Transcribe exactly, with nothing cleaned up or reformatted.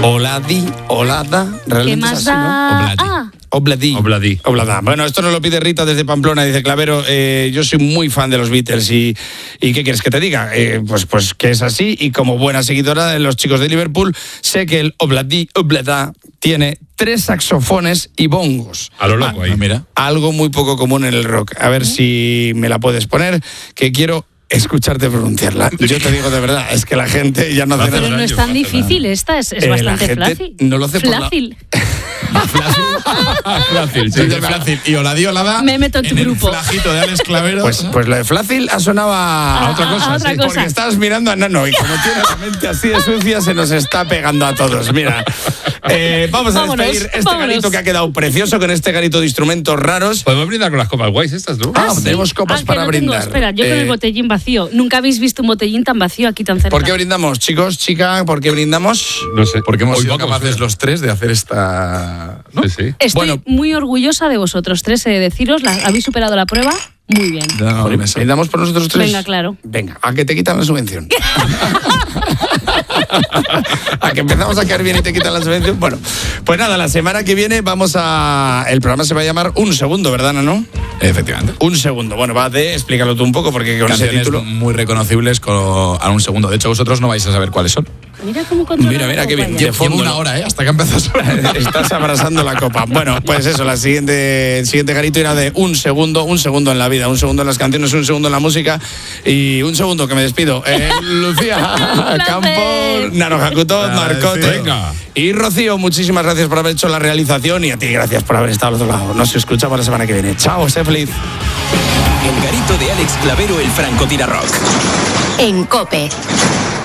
Oladi, Olada, realmente ¿Qué más es así, da? ¿no? Ah. Obladí. Obladí. Oblada. Bueno, esto nos lo pide Rita desde Pamplona. Dice, Clavero, eh, yo soy muy fan de los Beatles y, y ¿qué quieres que te diga? Eh, pues, pues que es así, y como buena seguidora de los chicos de Liverpool, sé que el Obladí, Oblada, tiene tres saxofones y bongos. A lo loco Ah, ahí. mira. Algo muy poco común en el rock. A ver si me la puedes poner, que quiero escucharte pronunciarla. Yo te digo de verdad, es que la gente ya no hace Pero nada. no es tan difícil esta, es, es Eh, bastante la gente fácil. no lo hace por la- Flácil. Fácil, sí. Dice flácil. Y Oladí, Olada. Me meto en tu grupo. El flagito de Alex Clavero. Pues, pues lo de flácil ha sonado a, A- otra cosa. a otra sí, cosa. Porque estabas mirando a Nano y como tiene la mente así de sucia, se nos está pegando a todos. Mira, eh, vamos a Vámonos, despedir este vámonos. garito que ha quedado precioso con este garito de instrumentos raros. Podemos brindar con las copas guays estas, ¿no? Ah, ¿sí? tenemos copas Ah, que para no tengo. brindar. Espera, yo con Eh, el botellín vacío. Nunca habéis visto un botellín tan vacío aquí tan cerca. ¿Por qué brindamos, chicos, chica? ¿Por qué brindamos? No sé. Porque hemos Hoy sido pocos, capaces ¿eh? los tres de hacer esta. ¿no? Sí, sí. Estoy Bueno. muy orgullosa de vosotros tres, he de deciros. La, habéis superado la prueba muy bien. Ya, Joder, me sé. ¿brindamos por nosotros tres? Venga, claro. Venga, a que te quitan la subvención. A que empezamos a caer bien y te quitan la subvención. Bueno, pues nada, la semana que viene vamos a... El programa se va a llamar Un Segundo, ¿verdad, Nano? Efectivamente. Un Segundo. Bueno, va de... Explícalo tú un poco, porque con ese Canciones título... muy reconocibles con, a un segundo. De hecho, vosotros no vais a saber cuáles son. Mira cómo controla Mira, la mira qué copa bien. ya. De fondo, Llevo una ¿no? hora, ¿eh? Hasta que empezó a sonar. Estás abrazando la copa. Bueno, pues eso, la siguiente, el siguiente garito era de un segundo, un segundo en la vida, un segundo en las canciones, un segundo en la música y un segundo que me despido. Eh, Lucía Campos, Nano Jacuto, Marcote Venga. y Rocío, muchísimas gracias por haber hecho la realización y a ti gracias por haber estado al otro lado. Nos escuchamos la semana que viene. Chao, sé feliz. El garito de Alex Clavero, el francotirador. En COPE.